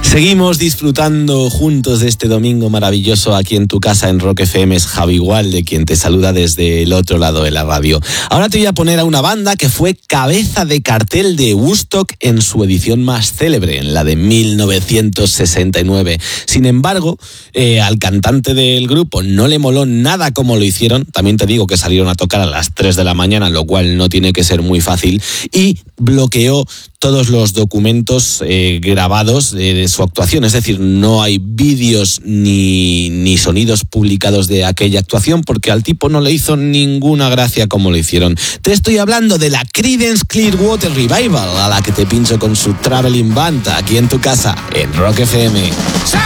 Seguimos disfrutando juntos de este domingo maravilloso aquí en tu casa en Rock FM. Es Javi Gualde quien te saluda desde el otro lado de la radio. Ahora te voy a poner a una banda que fue cabeza de cartel de Woodstock en su edición más célebre, en la de 1969. Sin embargo, al cantante del grupo no le moló nada como lo hicieron. También te digo que salieron a tocar a las 3 de la mañana, lo cual no tiene que ser muy fácil, y bloqueó todos los documentos grabados de su actuación. Es decir, no hay vídeos ni sonidos publicados de aquella actuación porque al tipo no le hizo ninguna gracia como lo hicieron. Te estoy hablando de la Creedence Clearwater Revival, a la que te pincho con su Traveling Band aquí en tu casa en Rock FM.